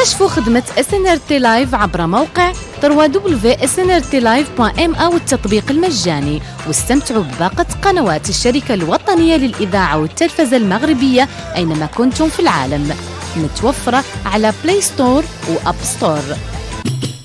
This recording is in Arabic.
اكتشفوا خدمة SNRT Live عبر موقع www.snrtlive.ma والتطبيق المجاني، واستمتعوا بباقة قنوات الشركة الوطنية للإذاعة والتلفزة المغربية أينما كنتم في العالم، متوفرة على بلاي ستور وأب ستور.